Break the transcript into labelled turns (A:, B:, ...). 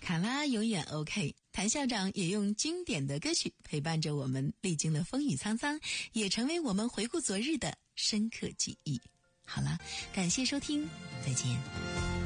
A: 卡拉永远 OK， 谭校长也用经典的歌曲陪伴着我们，历经了风雨沧桑，也成为我们回顾昨日的深刻记忆。好了，感谢收听，再见。